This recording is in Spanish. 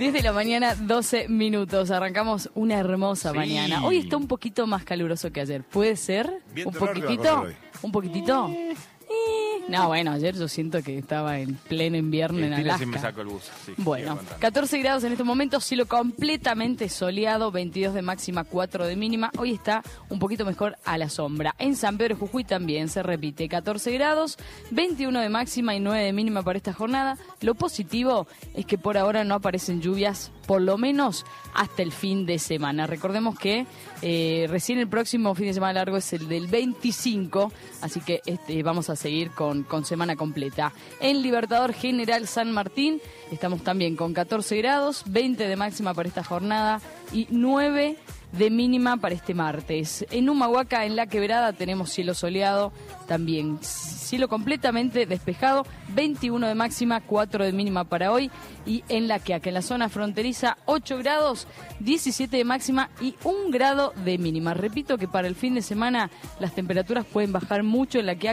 10 de la mañana, 12 minutos. Arrancamos una hermosa mañana. Hoy está un poquito más caluroso que ayer. ¿Puede ser? Viento ¿Un norte va a poquitito? correr hoy. ¿Un poquitito? No, bueno, ayer yo siento que estaba en pleno invierno en Tira Alaska. si me saco el buzo. Sí, Bueno, 14 grados en este momento, cielo completamente soleado, 22 de máxima, 4 de mínima. Hoy está un poquito mejor a la sombra. En San Pedro Jujuy también se repite, 14 grados, 21 de máxima y 9 de mínima para esta jornada. Lo positivo es que por ahora no aparecen lluvias, por lo menos hasta el fin de semana. Recordemos que recién el próximo fin de semana largo es el del 25, así que vamos a seguir con semana completa. En Libertador General San Martín estamos también con 14 grados, 20 de máxima para esta jornada y 9 de mínima para este martes. En Humahuaca, en La Quebrada, tenemos cielo soleado, también cielo completamente despejado, 21 de máxima, 4 de mínima para hoy. Y en La Quiaca, en la zona fronteriza, 8 grados, 17 de máxima y 1 grado de mínima. Repito que para el fin de semana las temperaturas pueden bajar mucho en La Quiaca.